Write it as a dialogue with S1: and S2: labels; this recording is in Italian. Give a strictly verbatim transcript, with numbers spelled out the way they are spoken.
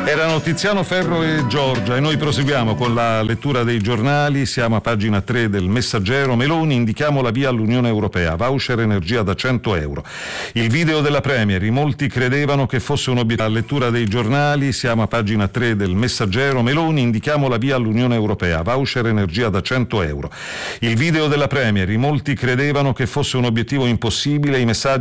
S1: Erano Tiziano Ferro e Giorgia e noi proseguiamo con la lettura dei giornali. Siamo a pagina tre del Messaggero. Meloni, indichiamo la via all'Unione Europea, voucher energia da cento euro. Il video della Premier, in molti credevano che fosse un obiettivo. La lettura dei giornali, siamo a pagina tre del Messaggero. Meloni, indichiamo la via all'Unione Europea, voucher energia da cento euro. Il video della Premier, in molti credevano che fosse un obiettivo impossibile, i messaggi